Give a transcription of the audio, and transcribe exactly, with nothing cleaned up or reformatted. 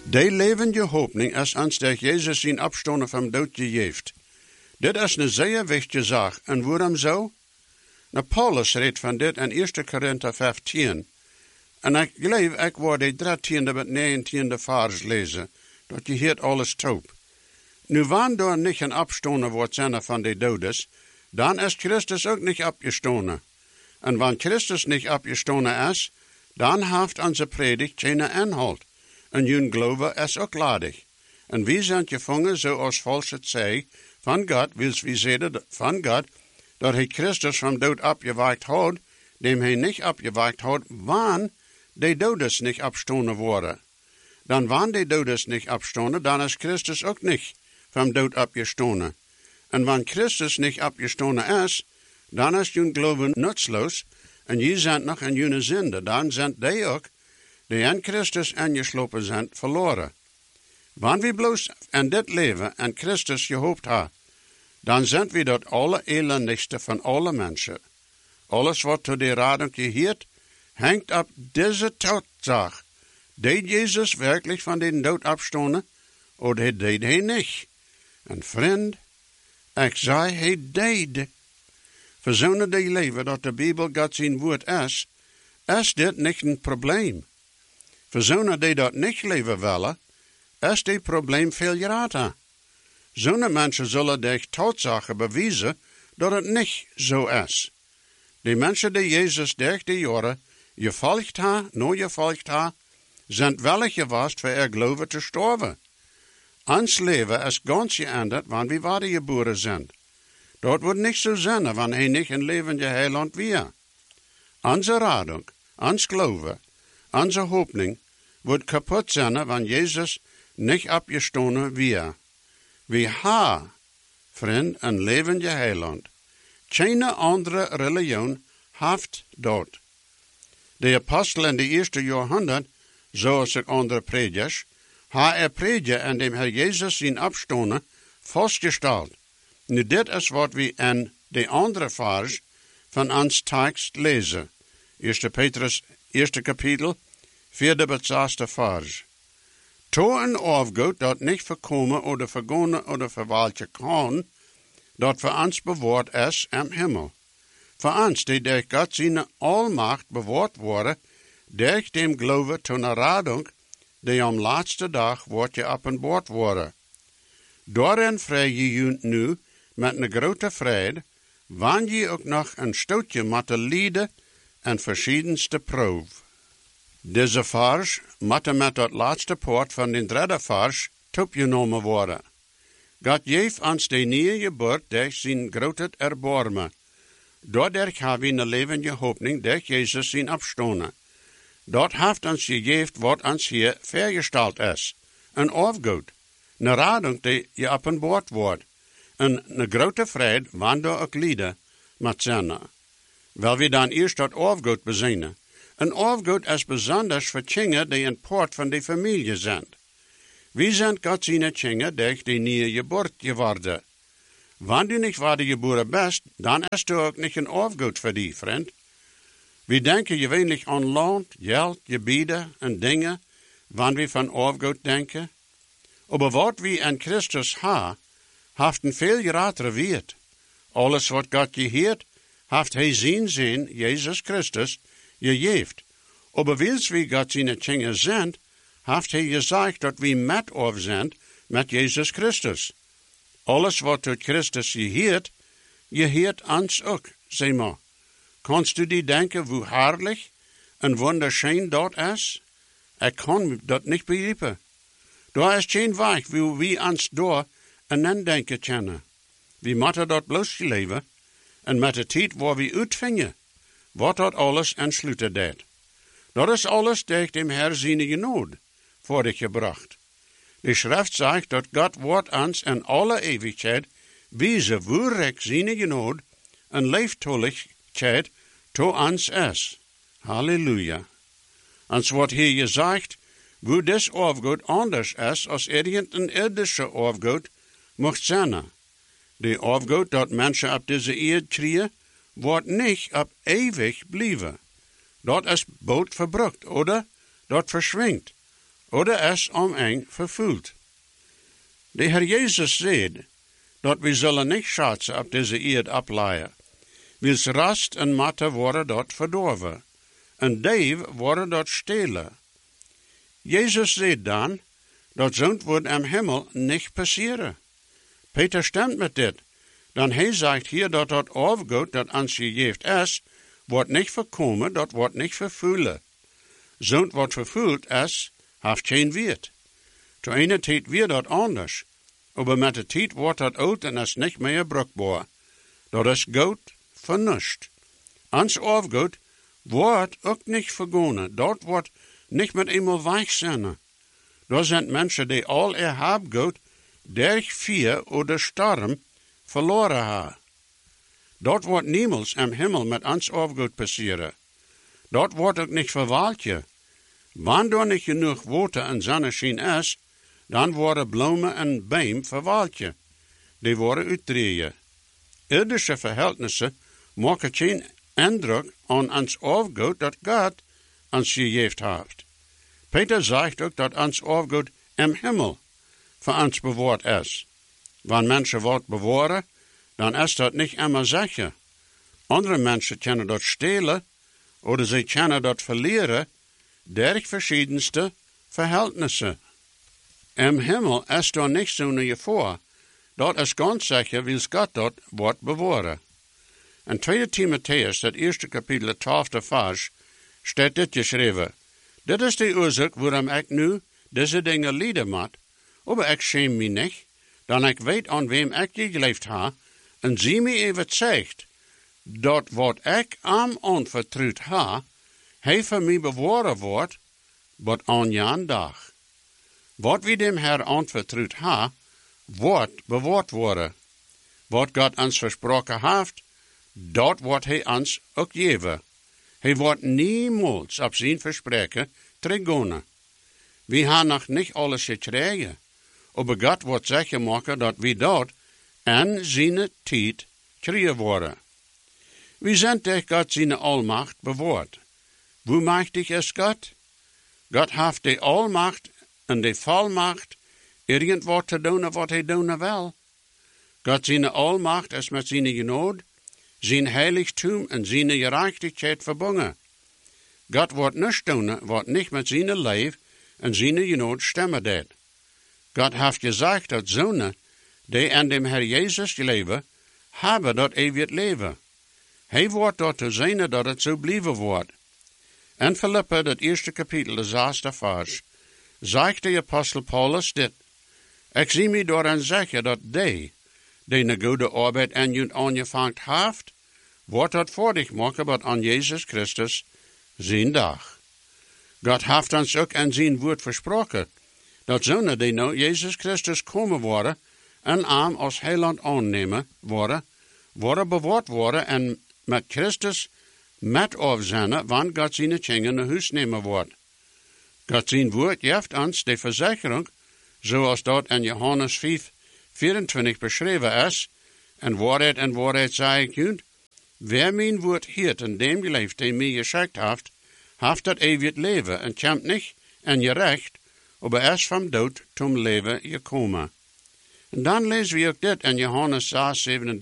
Die levende hoopning is ons dat Jezus zijn opstonden van dood gegeeft. Dit is een zeer wichtige zaak. En waarom zo? Nou, Paulus redt van dit in Eerste Korinther vijftien. En ik geloof, ik word de dertiende met negentiende vers lezen. Dat je hier alles toop. Nu, wanneer er niet een opstonden wordt zijn van de dodes, dan is Christus ook niet opgestonden. En wanneer Christus niet opgestonden is, dan heeft onze predigt geen inhoud. En jullie geloven is ook ladig. En wie zijn gevangen, zoals Volks het zei, van God, wils wie zeiden van God, dat hij Christus van dood opgewekt had, dem hij niet opgewekt had, wanneer de dodes niet opstonden worden. Dan wanneer de dodes niet opstonden, dan is Christus ook niet van dood opgestonden. En wanneer Christus niet opgestonden is, dan is jullie geloven nutsloos, en je zijn nog in jullie zonde. Dan zijn die ook, die in Christus ingeslopen zijn, verloren. Wanneer we bloos in dit leven en Christus gehoopt hebben, dan zijn we dat alle elendigste van alle mensen. Alles wat tot de rading geheerd, hangt op deze tatsache. Deed Jezus werkelijk van den dood opstonden, of deed hij niet? En vriend, ik zei hij deed. Voor zo'n die leven dat de Bijbel God zijn woord is, is dit niet een probleem. Voor zo'n die dat niet leven willen, is dit probleem veel groter. Zo'n mensen zullen de tatsache bewijzen dat het niet zo is. Die mensen die Jezus durch die jaren gevolgd hebben, nooit gevolgd hebben, zijn wel gewaast voor er geloven te sterven. Ons leven is ganz geändert, wanneer we waren geboren zijn. Dat wordt niet zo zijn, wanneer hij niet een levende heiland weer. Onze radung, ons geloven, onze hoopning, wordt kapot zijn, wanneer Jezus niet opgestonden weer. We hebben, vriend, een levende heiland. Geen andere religion heeft dat. De apostel in de eerste jaarhonderd, zoals ik andere predikers, ha er predje en dem Herr Jezus zijn opstonden vastgesteld. Nu dit is wat we in de andere vers van ons tekst lezen. Eerste Petrus, eerste kapitel, vierde tot zesde vers. To een afgoed dat niet voorkomen oder vergonnen oder verwalten kan, dat voor ons bewaard is in hemel. Voor ons die door God zijn almacht bewaard worden, durch dem geloven tot een radung, die am laatste dag wordt je openbaard worden. Daarin vrij je nu met een grote vrede, wanneer je ook nog een stootje moeten lijden en verschiedenste proef. Deze vers moet met dat laatste poort van de derde vers opgenomen worden. God geeft ons de nieuwe geboorte durch zijn grote erbarmen. Doordat hebben we een levende hoopning durch Jezus zijn opstonden. Dat heeft ons gegeven wat ons hier vergesteld is. Een afgoed, een radung die je openbaard wordt. En een grote vrede, wanneer ook lijden, met zijn. Wel we dan eerst dat afgoed bezinnen. Een afgoed is besonders voor kinderen die een poort van de familie zijn. Wie zijn God zijn kinderen durch die nieuwe geboorte geworden? Wanneer du niet worden geboren bent, dan is er ook niet een afgoed voor die, vriend. We denken gewöhnlich aan land, geld, gebieden en dingen, wanneer we van afgoed denken. Maar wat we in Christus hebben, heeft een veel grotere wert. Alles wat God geheerd, heeft hij zijn zin, Jezus Christus, gegeven. Maar wils we God zijn kinderen zijn, heeft hij gezegd dat we met af zijn met Jezus Christus. Alles wat tot Christus geheerd, geheerd ons ook, zeg maar. Kannst du die denken, hoe herrlich en wunderschön dat is? Ik kan dat niet begrijpen. Daar is geen weg, wie we ons door een denken kennen. We moeten dat bloos leven, en met de tijd waar we uitvingen, wat dat alles insluiten deed. Dat is alles durch dem Herr seine Genade voor dich gebracht. De schrift zegt dat God wordt ons in alle eeuwigheid wijze hoe rijk seine Genade en leeftolligheid to ons is. Halleluja. Ons wordt hier gezegd, hoe dit afgoed anders is als irgendein irdische afgoed mocht zijn. De afgoed dat mensen op deze eerd kriegen, wordt niet op eeuwig blijven. Dat is boot verbruikt, oder? Dat verschwingt. oder es om eng vervult. De Heer Jezus zei dat we zullen niet schaatsen op deze eerd ableien. Wils rast en matte worden dat verdorven, en deef worden dat stelen. Jezus zei dan, dat zo'n wordt am Himmel niet passeren. Peter stemt met dit. Dan hij zegt hier dat dat afgoed dat ans je geeft is, wordt niet voorkomen, dat wordt niet vervullen. Zo'n wat vervuld is, heeft geen weert. Te ene tijd weer dat anders, maar met de tijd wordt dat oud en is niet meer bruikbaar. Dat is goud vernust. Ans afgoed wordt ook niet vergonnen, dat wordt niet met eenmaal weg zijn. Dat zijn mensen die al ihr Habgoed durch vier oder storm verloren hebben. Dat wordt niemals am Himmel met ons afgoed passeren. Dat wordt ook niet verwaaltje. Wanneer er niet genoeg water en zonneschijn is, dan worden bloemen en beem verwaaltje. Die worden uitdrieën. Irdische verhältnissen maken geen indruk aan ons afgoed dat God ons gegeven heeft. Peter zegt ook dat ons afgoed im Himmel voor ons bewaard is. Wanneer mensen wat bewaren, dan is dat niet immer zeker. Andere mensen kunnen dat stelen, oder ze kunnen dat verliezen, door verschiedenste verhältnissen. Im Himmel is er niks zonder je voor. Dat is ganz zeker, wils God dat wordt bewaren. In tweede Timotheus, dat eerste kapitel, het twaalfde vers, staat dit geschreven. Dit is de oorzaak waarom ik nu deze dingen lijden moet, maar ik schäm me niet, dan ik weet aan wem ik geleefd heb, en zie me even zegt, dat wat ik aan onvertrouwd heb, hij voor mij bewaren wordt, wat aan jan dag. Wat we dem Herr onvertrouwd hebben, wordt bewaard worden. Wat God ons versproken heeft, dat wordt hij ons ook geven. Hij wordt niemals op zijn verspreken teruggaan. We hebben nog niet alles gekregen, maar God wordt zeker maken dat we dat en zijn tijd krijgen worden. We zijn durch God zijn almacht bewaard. Hoe machtig is God? God heeft de almacht en de volmacht irgendwat te doen wat hij doen wil. God zijn almacht is met zijn genade, zijn heiligtum en zijn gerechtigheid verbonden. God wordt niets doen wat niet met zijn leven en zijn genade stemmen deed. God heeft gezegd dat zonen, die aan dem Herr Jezus leven, hebben dat eeuwig leven. Hij wordt dat te zijn dat het zo blijven wordt. In Filippi, dat eerste kapitel, de zesde vers, zegt de apostel Paulus dit. Ik zie me daaraan zeggen dat die, die een goede arbeid aan je aangevangen heeft, wordt dat voordig maken wat aan Jezus Christus zijn dag. God heeft ons ook aan zijn woord versproken, dat zonen die nou Jezus Christus komen worden en hem als heiland aannemen worden, worden bewaard worden en met Christus met afzenden, wanneer God zijn kinderen naar huis nemen wordt. God zijn woord geeft ons de verzekering, zoals dat in Johannes vijf, vierentwintig beschreven is, en waarheid en waarheid zei ik u, wer mijn woord hield en dem geleefd, die mij geschikt heeft, heeft dat eeuwig leven en komt niet en je recht, maar is van dood tot leven gekomen. En dan lezen we ook dit in Johannes zes, zevenendertig.